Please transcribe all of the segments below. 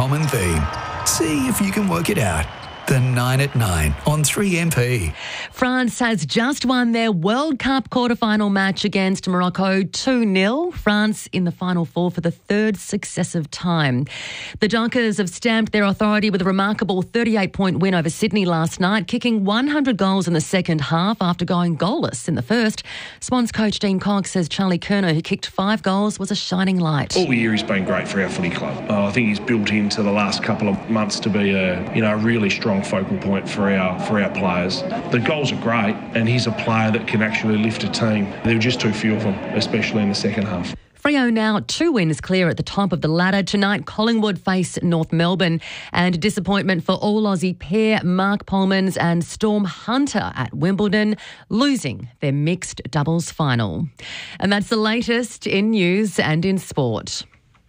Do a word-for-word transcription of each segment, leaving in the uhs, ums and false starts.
common theme. See if you can work it out. The nine at nine on three M P. France has just won their World Cup quarter-final match against Morocco two nil. France in the final four for the third successive time. The Dockers have stamped their authority with a remarkable thirty-eight point win over Sydney last night, kicking one hundred goals in the second half after going goalless in the first. Swans coach Dean Cox says Charlie Curnow, who kicked five goals, was a shining light. All year he's been great for our footy club. Uh, I think he's built into the last couple of months to be a you know a really strong focal point for our for our players. The goals are great, and he's a player that can actually lift a team. There were just too few of them, especially in the second half. Freo now two wins clear at the top of the ladder. Tonight, Collingwood face North Melbourne, and disappointment for all Aussie pair Mark Polmans and Storm Hunter at Wimbledon, losing their mixed doubles final. And that's the latest in news and in sport.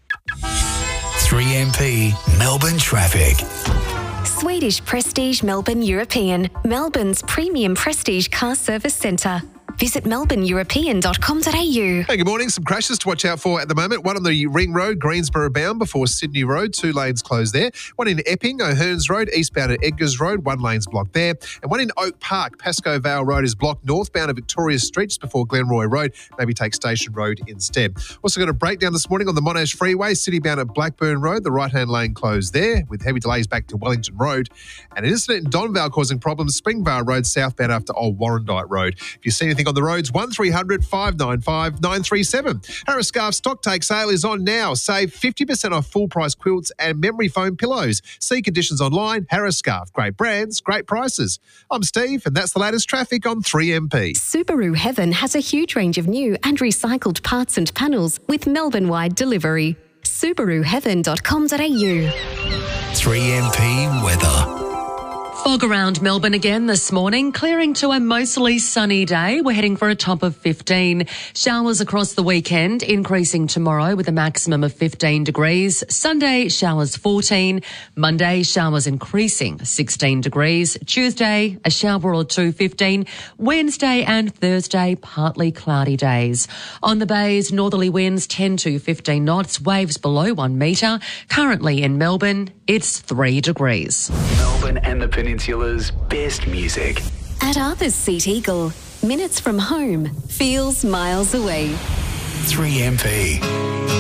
three M P Melbourne traffic. Swedish Prestige Melbourne European, Melbourne's premium prestige car service centre. Visit melbourne european dot com dot a u. Hey, good morning. Some crashes to watch out for at the moment. One on the Ring Road, Greensboro bound before Sydney Road. Two lanes closed there. One in Epping, O'Hearns Road, eastbound at Edgars Road. One lane's blocked there. And one in Oak Park, Pascoe Vale Road is blocked northbound at Victoria Street just before Glenroy Road. Maybe take Station Road instead. Also got a breakdown this morning on the Monash Freeway, city-bound at Blackburn Road. The right-hand lane closed there with heavy delays back to Wellington Road. And an incident in Donvale causing problems, Springvale Road southbound after Old Warrandyte Road. If you see anything on the roads, one three hundred five nine five nine three seven. Harris Scarf stock take sale is on now. Save fifty percent off full price quilts and memory foam pillows. See conditions online. Harris Scarf. Great brands, great prices. I'm Steve, and that's the latest traffic on three M P. Subaru Heaven has a huge range of new and recycled parts and panels with Melbourne-wide delivery. subaru heaven dot com dot a u. three M P weather. Fog around Melbourne again this morning, clearing to a mostly sunny day. We're heading for a top of fifteen. Showers across the weekend, increasing tomorrow with a maximum of fifteen degrees. Sunday, showers fourteen. Monday, showers increasing, sixteen degrees. Tuesday, a shower or two, fifteen. Wednesday and Thursday, partly cloudy days. On the bays, northerly winds ten to fifteen knots, waves below one metre. Currently in Melbourne, it's three degrees. Melbourne and the Peninsula's best music. At Arthur's Seat Eagle, minutes from home, feels miles away. three M P.